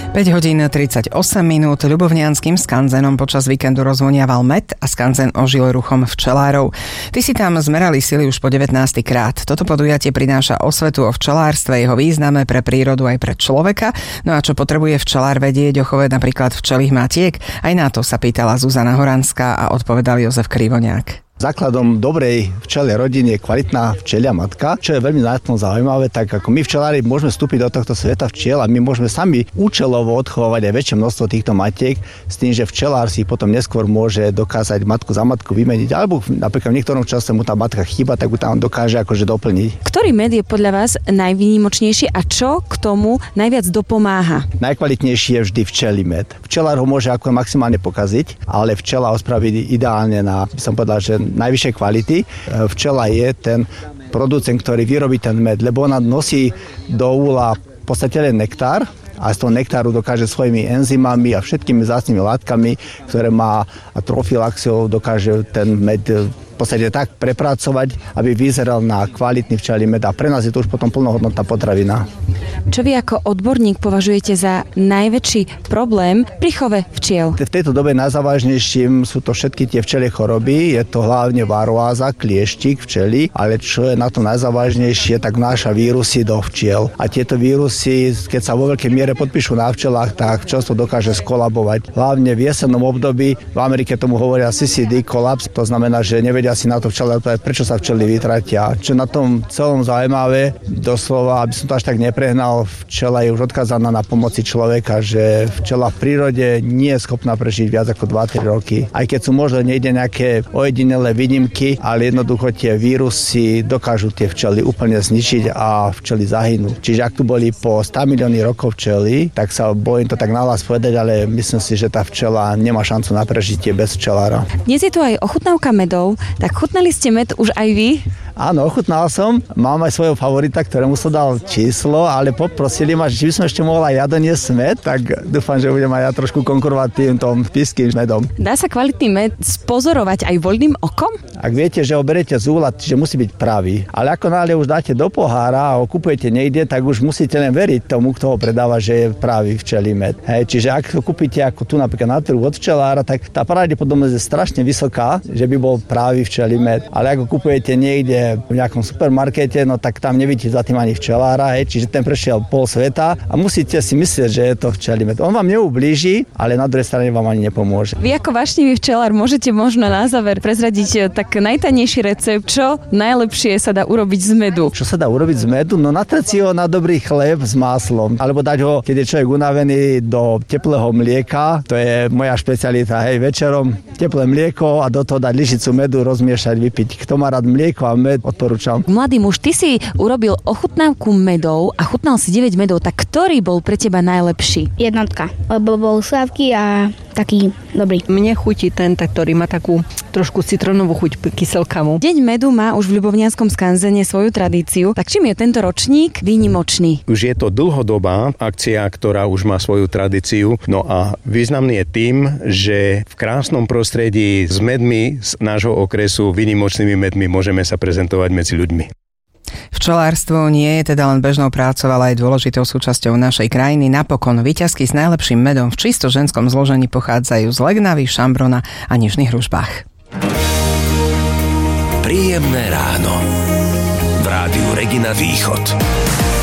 5:38, ľubovnianskym skanzenom počas víkendu rozvoniaval med a skanzen ožil ruchom včelárov. Ty si tam zmerali sily už po 19. krát. Toto podujatie prináša osvetu o včelárstve, jeho význame pre prírodu aj pre človeka. No a čo potrebuje včelár vedieť o chove napríklad včelých matiek? Aj na to sa pýtala Zuzana Horanská a odpovedal Jozef Krivoniak. Základom dobrej včelej rodiny je kvalitná včelia matka, čo je veľmi na tom zaujímavé, tak ako my včelári môžeme vstúpiť do tohto sveta včiel a my môžeme sami účelovo odchovávať aj väčšie množstvo týchto matiek, s tým, že včelár si potom neskôr môže dokázať matku za matku vymeniť, alebo napríklad v niektorom čase mu tá matka chýba, tak ju tam dokáže akože doplniť. Ktorý med je podľa vás najvýnimočnejší a čo k tomu najviac dopomáha? Najkvalitnejší je vždy včelí med. Včelár ho môže ako maximálne pokaziť, ale včela ho spraví ideálne na, by som povedal, že najvyššej kvality. Včela je ten producent, ktorý vyrobí ten med, lebo ona nosí do úla v podstate len nektár a z toho nektáru dokáže svojimi enzymami a všetkými vzácnymi látkami, ktoré má a trofilaxiou, dokáže ten med v podstate tak prepracovať, aby vyzeral na kvalitný včelí med a pre nás je to už potom plnohodnotná potravina. Čo vy ako odborník považujete za najväčší problém pri chove včiel? V tejto dobe najzávažnejším sú to všetky tie včelie choroby, je to hlavne varoáza, klieštik, včely, ale čo je na to najzávažnejšie, tak vnáša vírusy do včiel. A tieto vírusy, keď sa vo veľkej miere podpíšu na včelách, tak včelstvo dokáže skolabovať. Hlavne v jesennom období, v Amerike tomu hovoria CCD kolaps, to znamená, že nevedia si na to včely odpovedať, prečo sa včely vytratia. Čo na tom celom zaujímavé, doslova, aby som to až tak neprehnal, včela je už odkázaná na pomoci človeka, že včela v prírode nie je schopná prežiť viac ako 2-3 roky. Aj keď sú možno niekde nejaké ojedinelé výnimky, ale jednoducho tie vírusy dokážu tie včely úplne zničiť a včely zahynú. Čiže ak tu boli po 100 milióny rokov včely, tak sa bojím to tak nahlas povedať, ale myslím si, že tá včela nemá šancu na prežitie bez včelára. Dnes je tu aj ochutnávka medov, tak chutnali ste med už aj vy? Áno, ochutnal som. Mám aj svojho favorita, ktorému som dal číslo, ale poprosili ma, že by som ešte mohol aj ja doniesť med, tak dúfam, že budem aj ja trošku konkurovať týmto spišským medom. Dá sa kvalitný med spozorovať aj voľným okom? Ak viete, že ho berete z úla, že musí byť pravý, ale ako náhle už dáte do pohára a ho kupujete niekde, tak už musíte len veriť tomu, kto ho predáva, že je pravý včelí med. Hej, čiže ak ho kúpite ako tu napríklad na trhu od včelára, tak tá pravdepodobnosť je strašne vysoká, že by bol pravý včelí med. Ale ak ho kupujete niekde v nejakom supermarkete, no tak tam nevidíte za tým ani včelára, hej, čiže ten prešiel pol sveta a musíte si myslieť, že je to včelí med. On vám neublíži, ale na druhej strane vám ani nepomôže. Vy ako vášnivý včelár môžete možno na záver prezradiť tak najtanejší recept, čo najlepšie sa dá urobiť z medu. Čo sa dá urobiť z medu? No natrieť si ho na dobrý chleb s máslom, alebo dať ho, keď je človek unavený, do teplého mlieka. To je moja špecialita, hej, večerom teplé mlieko a do toho dať lyžicu medu, rozmiešať, vypiť. Kto má rád mlieko a med, odporúčam. Mladý muž, ty si urobil ochutnávku medov a chutnal si 9 medov, tak ktorý bol pre teba najlepší? Jednotka, lebo bol sladký a taký dobrý. Mne chutí ten, ktorý má takú trošku citrónovú chuť kyselkavú. Deň medu má už v Ľubovnianskom skanzene svoju tradíciu, tak čím je tento ročník výnimočný? Už je to dlhodobá akcia, ktorá už má svoju tradíciu. No a významný je tým, že v krásnom prostredí s medmi z nášho okresu, výnimočnými medmi, môžeme sa prezentovať medzi ľuďmi. Včelárstvo nie je teda len bežnou prácou, ale aj dôležitou súčasťou našej krajiny. Napokon víťazky s najlepším medom v čisto ženskom zložení pochádzajú z Legnavy, Šambrona a Nižných Ružbách. Príjemné ráno v rádiu Regina Východ.